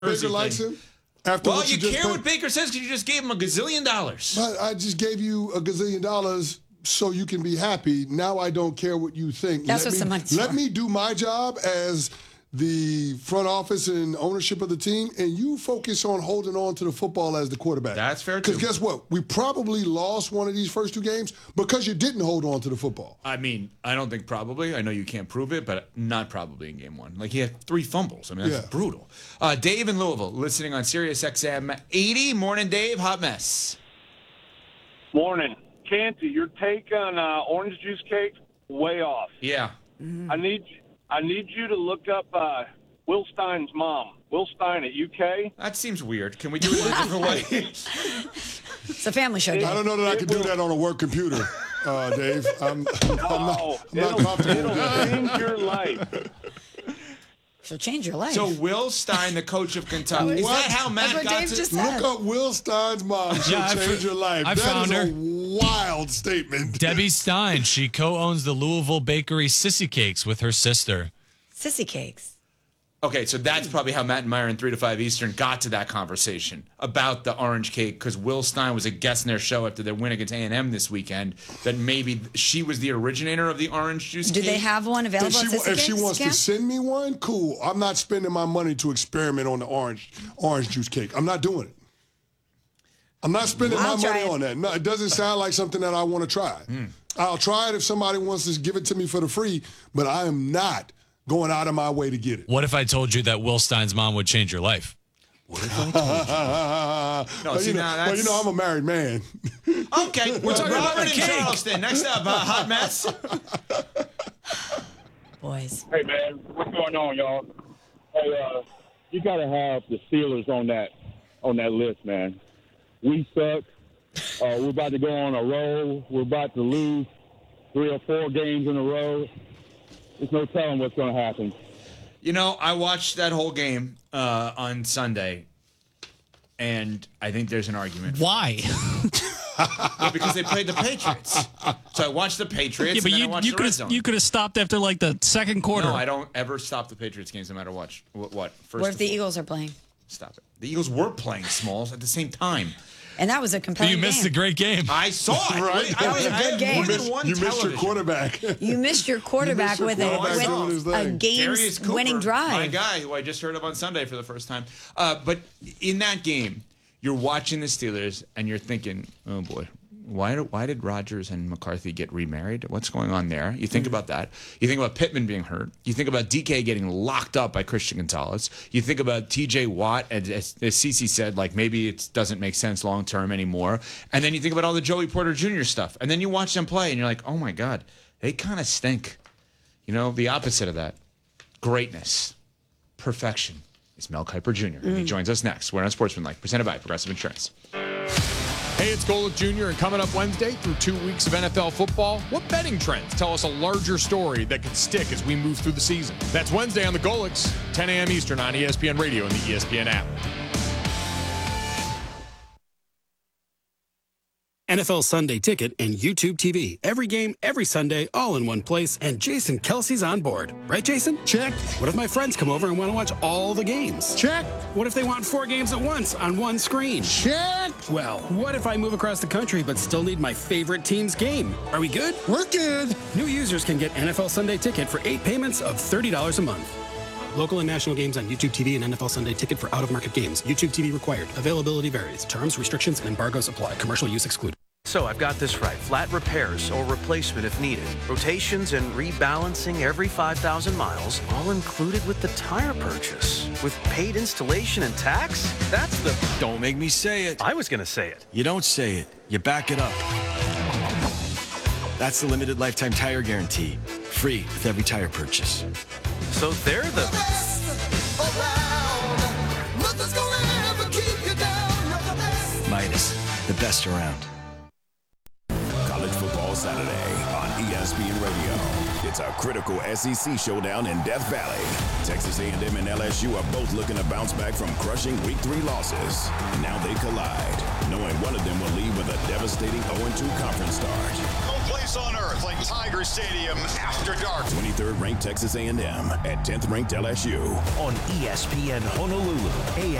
Baker likes him. Well, you care what Baker says because you just gave him $1 gazillion. But I just gave you $1 gazillion so you can be happy. Now I don't care what you think. That's what somebody's Let me do my job as the front office and ownership of the team, and you focus on holding on to the football as the quarterback. That's fair, too. Because guess what? We probably lost one of these first 2 games because you didn't hold on to the football. I mean, I don't think probably. I know you can't prove it, but not probably in game 1. Like, he had 3 fumbles. I mean, that's brutal. Dave in Louisville, listening on Sirius XM 80. Morning, Dave. Hot mess. Morning. Canty, your take on orange juice cake, way off. Yeah. I need you to look up Will Stein's mom. Will Stein at UK. That seems weird. Can we do it in a different way? It's a family show, Dave. I don't know that I can do that on a work computer, Dave. I'm not comfortable. It'll change your life. She'll change your life. So Will Stein, the coach of Kentucky. Is that how Matt what got Dave to just said. Look up Will Stein's mom. She'll change your life. I found her. That is a wild statement. Debbie Stein. She co-owns the Louisville bakery Sissy Cakes with her sister. Sissy cakes. Okay, so that's probably how Matt and Myron 3 to 5 Eastern got to that conversation about the orange cake, because Will Stein was a guest in their show after their win against A&M this weekend, that maybe she was the originator of the orange juice cake. Do they have one available at Sissy If she Cakes, wants to send me one, cool. I'm not spending my money to experiment on the orange juice cake. I'm not doing it. I'm not spending my money on that. No, it doesn't sound like something that I want to try. I'll try it if somebody wants to give it to me for the free, but I am not going out of my way to get it. What if I told you that Will Stein's mom would change your life? What if I told you? I'm a married man. Okay, we're talking about Robert in Charleston. Next up, hot mess. Boys. Hey, man, what's going on, y'all? Hey, you got to have the Steelers on that list, man. We suck. We're about to go on a roll. We're about to lose 3 or 4 games in a row. There's no telling what's going to happen. You know, I watched that whole game on Sunday, and I think there's an argument. Why? Well, because they played the Patriots. So I watched the Patriots, Yeah, but and then I watched the Red Zone. you could have stopped after like the second quarter. No, I don't ever stop the Patriots games no matter what. What if the Eagles are playing? Stop it. The Eagles were playing Smalls at the same time. And that was a compelling You missed a great game. I saw it. Right? That was a good game. You missed your quarterback. You missed your quarterback with a game-winning drive. My guy, who I just heard of on Sunday for the first time. But in that game, you're watching the Steelers, and you're thinking, oh, boy, why did Rodgers and McCarthy get remarried? What's going on there? You think about that. You think about Pittman being hurt. You think about DK getting locked up by Christian Gonzalez. You think about TJ Watt, as Cece said, like maybe it doesn't make sense long term anymore. And then you think about all the Joey Porter Jr. stuff. And then you watch them play, and you're like, oh my God, they kind of stink. You know, the opposite of that. Greatness. Perfection. It's Mel Kiper Jr. And he joins us next. We're on Sportsmanlike, presented by Progressive Insurance. Hey, it's Golic Jr., and coming up Wednesday through 2 weeks of NFL football, what betting trends tell us a larger story that could stick as we move through the season? That's Wednesday on the Golics, 10 a.m. Eastern on ESPN Radio and the ESPN app. NFL Sunday Ticket and YouTube TV. Every game, every Sunday, all in one place, and Jason Kelsey's on board. Right, Jason? Check. What if my friends come over and want to watch all the games? Check. What if they want 4 games at once on one screen? Check. Well, what if I move across the country but still need my favorite team's game? Are we good? We're good. New users can get NFL Sunday Ticket for 8 payments of $30 a month. Local and national games on YouTube TV and NFL Sunday Ticket for out-of-market games. YouTube TV required. Availability varies. Terms, restrictions, and embargoes apply. Commercial use excluded. So I've got this right. Flat repairs or replacement if needed. Rotations and rebalancing every 5,000 miles, all included with the tire purchase. With paid installation and tax? That's the... Don't make me say it. I was going to say it. You don't say it. You back it up. That's the limited lifetime tire guarantee. Free with every tire purchase. So they're the... Midas, the best around. College Football Saturday on ESPN Radio. It's a critical SEC showdown in Death Valley. Texas A&M and LSU are both looking to bounce back from crushing Week 3 losses. Now they collide, knowing one of them will leave with a devastating 0-2 conference start. No place on earth like Tiger Stadium after dark. 23rd ranked Texas A&M at 10th ranked LSU on ESPN Honolulu.